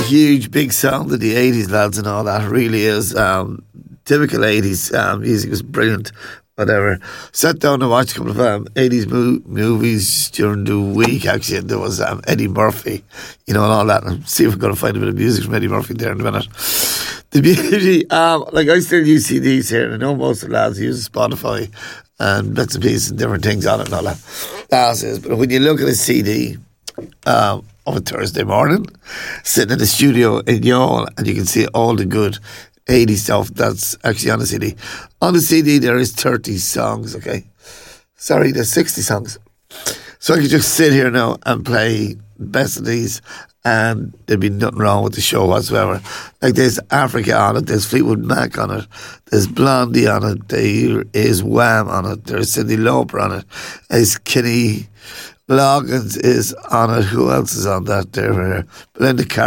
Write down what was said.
huge, big sound of the 80s, lads, and all that. It really is. Typical 80s music was brilliant. Whatever. Sat down and watched a couple of 80s movies during the week, actually. And there was Eddie Murphy, and all that. And see if we're going to find a bit of music from Eddie Murphy there in a minute. The beauty, I still use CDs here, and I know most of the lads use Spotify and bits and pieces and different things on it and all that. But when you look at a CD of a Thursday morning, sitting in the studio in Youghal, and you can see all the good 80 stuff that's actually on the CD. On the CD there is 30 songs, okay? Sorry, there's 60 songs. So I could just sit here now and play best of these and there'd be nothing wrong with the show whatsoever. Like there's Africa on it, there's Fleetwood Mac on it, there's Blondie on it, there is Wham on it, there's Cyndi Lauper on it, there's Kenny Loggins is on it. Who else is on that there? Belinda Carter.